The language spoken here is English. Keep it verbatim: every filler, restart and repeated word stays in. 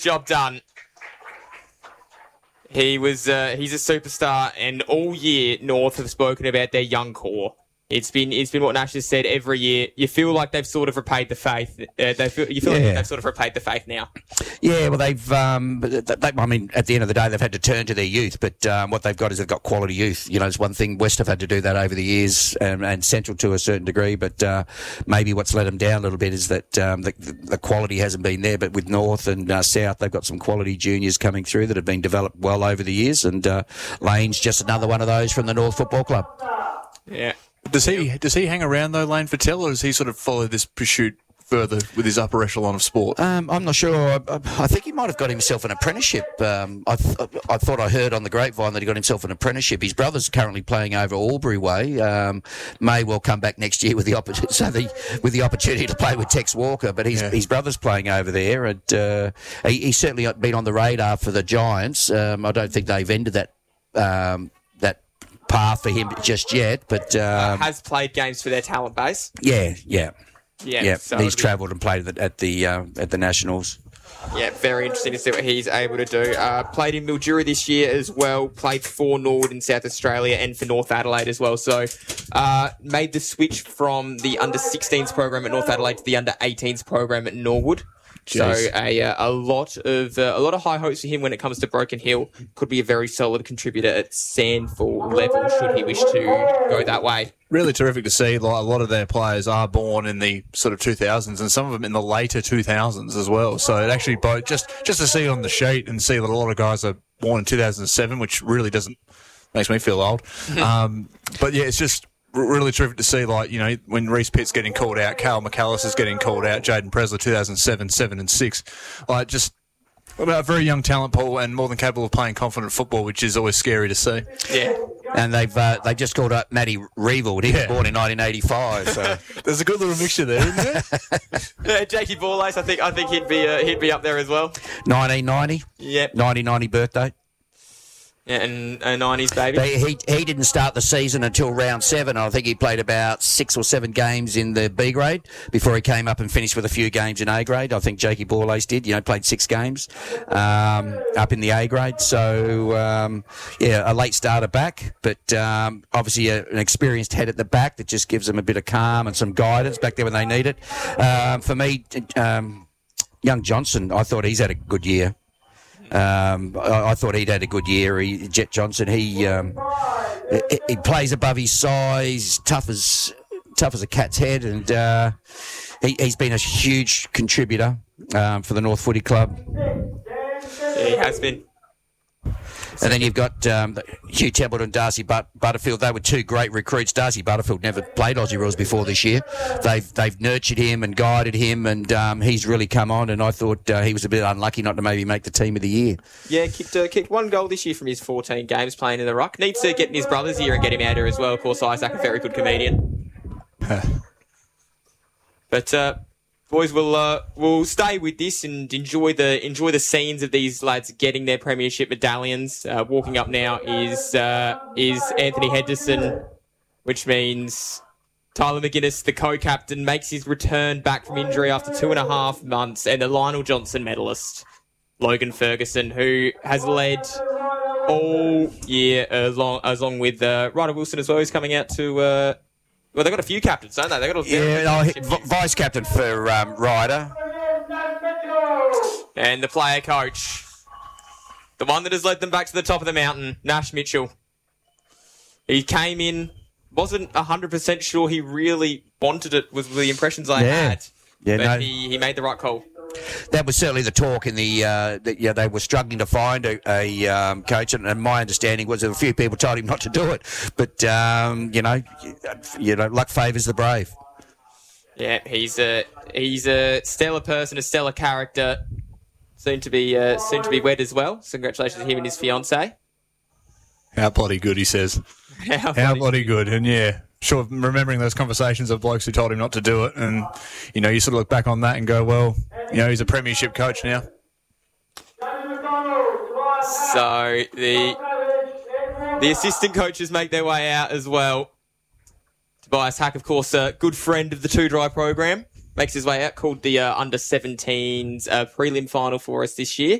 Job done. He was, uh, he's a superstar, and all year North have spoken about their young core. It's been it's been what Nash has said every year. You feel like they've sort of repaid the faith. Uh, they feel, you feel yeah. like they've sort of repaid the faith now. Yeah, well, they've. Um, they, I mean, at the end of the day, they've had to turn to their youth. But um, what they've got is they've got quality youth. You know, it's one thing. West have had to do that over the years, and, and Central to a certain degree. But uh, maybe what's let them down a little bit is that um, the, the quality hasn't been there. But with North and uh, South, they've got some quality juniors coming through that have been developed well over the years. And uh, Lane's just another one of those from the North Football Club. Yeah. Does he does he hang around though, Lane Fattel, or does he sort of follow this pursuit further with his upper echelon of sport? Um, I'm not sure. I, I think he might have got himself an apprenticeship. Um, I, th- I thought I heard on the grapevine that he got himself an apprenticeship. His brother's currently playing over Albury Way. Um, may well come back next year with the, opp- so the with the opportunity to play with Tex Walker. But his, yeah. his brother's playing over there, and uh, he, he's certainly been on the radar for the Giants. Um, I don't think they've ended that. Um, path for him just yet, but um, uh, has played games for their talent base. Yeah, yeah, yeah. yeah. So he's be... travelled and played at the at the, uh, at the Nationals. Yeah, very interesting to see what he's able to do. Uh, played in Mildura this year as well. Played for Norwood in South Australia and for North Adelaide as well. So uh, made the switch from the under sixteens program at North Adelaide to the under eighteens program at Norwood. Jeez. So a uh, a lot of uh, a lot of high hopes for him when it comes to Broken Hill. Could be a very solid contributor at Sandford level should he wish to go that way. Really terrific to see. Like, a lot of their players are born in the sort of two thousands, and some of them in the later two thousands as well. So it actually both just just to see on the sheet and see that a lot of guys are born in two thousand seven, which really doesn't makes me feel old. um, but yeah, it's just really terrific to see, like, you know, when Reece Pitt's getting called out, Carl McAllister's getting called out, Jaden Presler, two thousand seven, seven and six. Like, just about a very young talent pool and more than capable of playing confident football, which is always scary to see. Yeah. And they've uh, they've just called up Matty Reevald. He yeah. was born in nineteen eighty-five. So there's a good little mixture there, isn't there? yeah, Jakey Borlace, I think I think he'd be uh, he'd be up there as well. nineteen ninety. Yep. nineteen ninety birthday. Yeah, and a nineties baby. They, he he didn't start the season until round seven. I think he played about six or seven games in the B grade before he came up and finished with a few games in A grade. I think Jakey Borlace did. You know, played six games um, up in the A grade. So um, yeah, a late starter back, but um, obviously a, an experienced head at the back that just gives them a bit of calm and some guidance back there when they need it. Um, for me, um, young Johnson, I thought he's had a good year. Um, I, I thought he'd had a good year. He, Jet Johnson, he, um, he he plays above his size, tough as tough as a cat's head, and uh, he, he's been a huge contributor um, for the North Footy Club. Yeah, he has been. And then you've got um, Hugh Templeton, Darcy But- Butterfield. They were two great recruits. Darcy Butterfield never played Aussie rules before this year. They've they've nurtured him and guided him, and um, he's really come on. And I thought uh, he was a bit unlucky not to maybe make the team of the year. Yeah, kicked, uh, kicked one goal this year from his fourteen games playing in the ruck. Needs to get in his brother's ear and get him out here as well. Of course, Isaac, a very good comedian. But uh, boys, we'll uh, we'll stay with this and enjoy the enjoy the scenes of these lads getting their premiership medallions. Uh, walking up now is uh, is Anthony Henderson, which means Tyler McGuinness, the co-captain, makes his return back from injury after two and a half months, and the Lionel Johnson medalist, Logan Ferguson, who has led all year along along with uh, Ryder Wilson as well, who's coming out to. Uh, Well, they've got a few captains, don't they? They've got a yeah, no, he, v- vice captain for um, Ryder. And the player coach, the one that has led them back to the top of the mountain, Nash Mitchell. He came in, wasn't one hundred percent sure he really wanted it, was the impressions I yeah. had. Yeah, but no. he, he made the right call. That was certainly the talk in the, uh, that, yeah, they were struggling to find a, a um, coach, and, and my understanding was that a few people told him not to do it. But, um, you know, you know, luck favours the brave. Yeah, he's a, he's a stellar person, a stellar character, soon to be uh, soon to be wed as well. So congratulations to him and his fiancée. How bloody good, he says. How, How bloody good, and yeah. Sure, remembering those conversations of blokes who told him not to do it, and, you know, you sort of look back on that and go, well, you know, he's a premiership coach now. So the the assistant coaches make their way out as well. Tobias Hack, of course, a good friend of the Two Dry program. makes his way out, called the uh, under seventeens uh, prelim final for us this year.